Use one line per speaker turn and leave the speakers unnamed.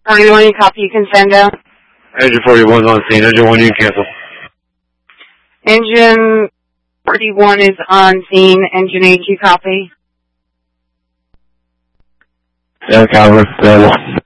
41, you copy, you can send out.
Engine 41 is on scene. Engine 1, you can cancel.
Engine 41 is on scene. Engine 8, you copy.
Yeah, Calvert, available.